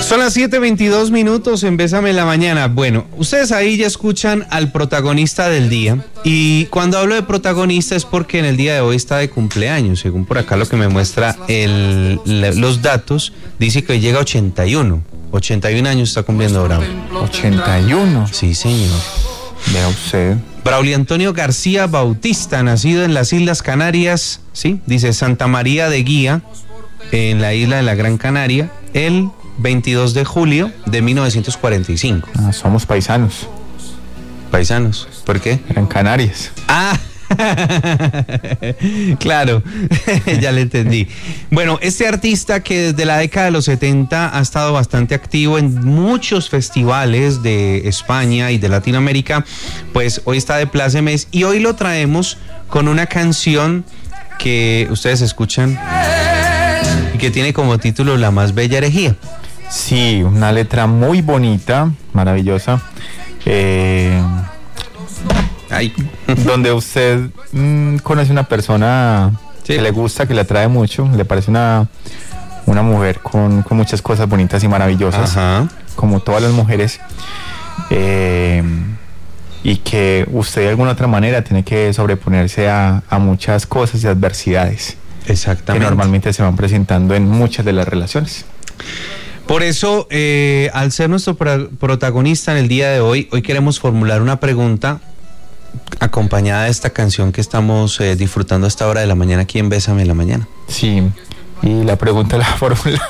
Son las 7:22 en Bésame en la Mañana. Bueno, ustedes ahí ya escuchan al protagonista del día. Y cuando hablo de protagonista es porque en el día de hoy está de cumpleaños. Según por acá lo que me muestra los datos, dice que hoy llega a 81. 81 años está cumpliendo Braulio. 81. Sí, señor. Vea usted. Braulio Antonio García Bautista, nacido en las Islas Canarias, sí, dice Santa María de Guía, en la isla de la Gran Canaria, el 22 de julio de 1945. Somos paisanos. ¿Paisanos? ¿Por qué? Gran Canarias. Ah, claro, ya le entendí. Bueno, este artista que desde la década de los 70 ha estado bastante activo en muchos festivales de España y de Latinoamérica, pues hoy está de plácemes y hoy lo traemos con una canción que ustedes escuchan y que tiene como título La más bella herejía. Sí, una letra muy bonita, maravillosa. Donde usted conoce una persona que le gusta, que le atrae mucho, le parece una mujer con muchas cosas bonitas y maravillosas. Ajá. Como todas las mujeres, y que usted de alguna otra manera tiene que sobreponerse a muchas cosas y adversidades. Exactamente. Que normalmente se van presentando en muchas de las relaciones. Por eso, al ser nuestro protagonista en el día de hoy queremos formular una pregunta acompañada de esta canción que estamos disfrutando a esta hora de la mañana aquí en Bésame en la Mañana. Sí, y la pregunta la formula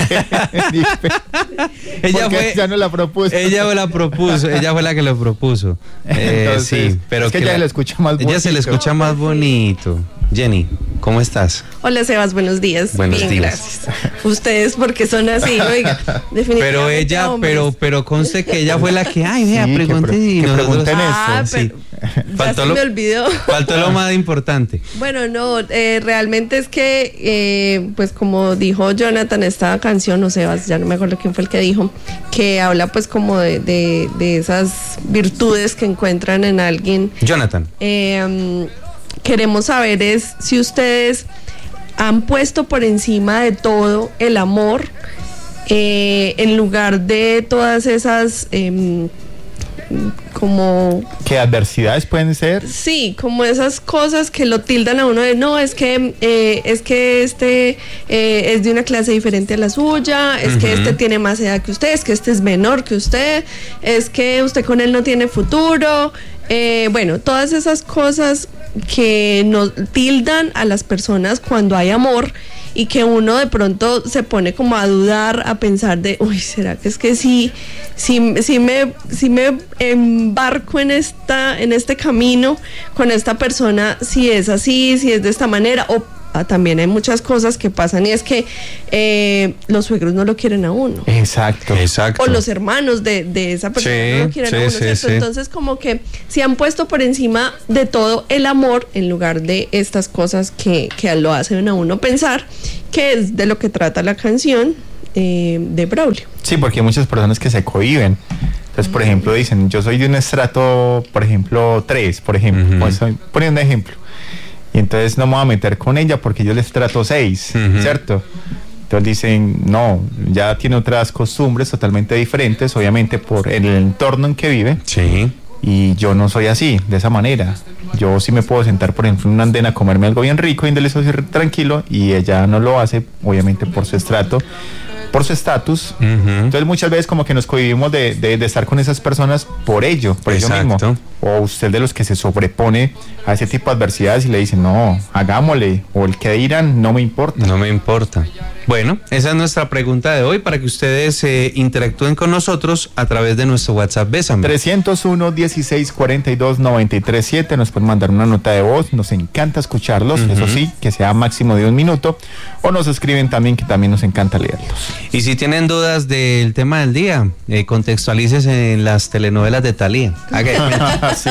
ella fue, ya no la propuso. Ella fue la que lo propuso. Entonces, sí, pero es que ella le escucha más bonito. Ella se le escucha más bonito. Jenny, ¿cómo estás? Hola Sebas, buenos días. Buenos días. Gracias. Ustedes porque son así, oiga, definitivamente. Pero ella, pero conste que ella fue la que, pregunté que pregunten esto. Sí. Faltó me olvidó. Faltó lo más importante. Bueno, no, realmente es que, pues como dijo Jonathan, esta canción, o Sebas, ya no me acuerdo quién fue el que dijo, que habla pues como de esas virtudes que encuentran en alguien. Jonathan. Queremos saber es si ustedes han puesto por encima de todo el amor, en lugar de todas esas como... ¿Qué adversidades pueden ser? Sí, como esas cosas que lo tildan a uno de no, es que este es de una clase diferente a la suya, es que este tiene más edad que usted, es que este es menor que usted, es que usted con él no tiene futuro. Bueno, todas esas cosas que nos tildan a las personas cuando hay amor y que uno de pronto se pone como a dudar, a pensar de, uy, ¿será que es que sí me embarco en este camino con esta persona, si es así, si es de esta manera? O también hay muchas cosas que pasan y es que los suegros no lo quieren a uno. Exacto. O los hermanos de esa persona no lo quieren a uno, ¿cierto? Sí. Entonces como que se han puesto por encima de todo el amor en lugar de estas cosas que lo hacen a uno pensar, que es de lo que trata la canción de Braulio. Sí, porque hay muchas personas que se cohíben. Entonces, por ejemplo, dicen, yo soy de un estrato, por ejemplo, 3, por ejemplo. Pues estoy poniendo un ejemplo. Y entonces no me voy a meter con ella porque yo les trato 6, ¿cierto? Entonces dicen, no, ya tiene otras costumbres totalmente diferentes, obviamente por el entorno en que vive. Sí. Y yo no soy así, de esa manera. Yo sí me puedo sentar, por ejemplo, en una andena a comerme algo bien rico y delicioso y tranquilo, y ella no lo hace, obviamente por su estrato, por su estatus. Entonces muchas veces como que nos cohibimos de estar con esas personas por ello mismo. O usted de los que se sobrepone a ese tipo de adversidades y le dice, no, hagámosle, o el que dirán, no me importa. No me importa. Bueno, esa es nuestra pregunta de hoy para que ustedes interactúen con nosotros a través de nuestro WhatsApp Bésame. 301-1642-937. Nos pueden mandar una nota de voz, nos encanta escucharlos, eso sí, que sea máximo de 1 minuto, o nos escriben también, que también nos encanta leerlos. Y si tienen dudas del tema del día, contextualices en las telenovelas de Thalía. Sí.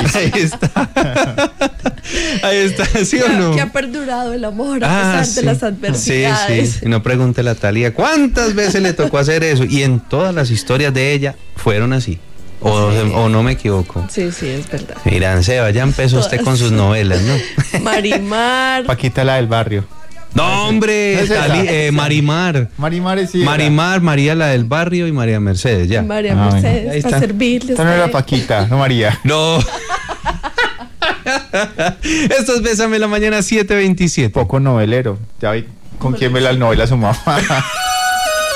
Ahí está, ¿sí o no? Que ha perdurado el amor a pesar de las adversidades. Sí. Y no pregúntele a Thalía cuántas veces le tocó hacer eso. Y en todas las historias de ella fueron así. O no me equivoco. Sí, es verdad. Miran, Seba, ya empezó usted con sus novelas, ¿no? Marimar. Paquita, la del barrio. No, hombre, ¿No es esa? Marimar. Marimar sí. Marimar, María la del barrio y María Mercedes, ya. María Ah, bueno. Ahí Mercedes, está. para servirles. Esta no era Paquita, no María. No. Esto es Bésame en la Mañana 7:27. Poco novelero. Ya vi con quién ve la novela su mamá.